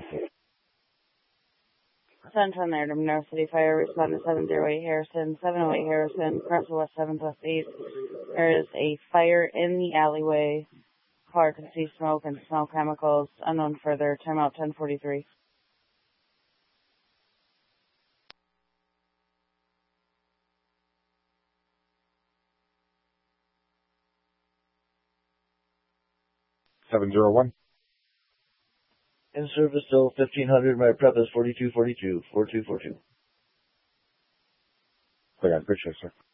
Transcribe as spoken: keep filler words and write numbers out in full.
Central there to Monroe City Fire, respond to seven zero eight Harrison, seven oh eight Harrison, Crest West seven plus eight. There is a fire in the alleyway. Car can see smoke and smell chemicals. Unknown further. Timeout ten forty-three. seven zero one. In service till fifteen hundred, my prep is forty-two forty-two, four two four two. I got a picture, sir.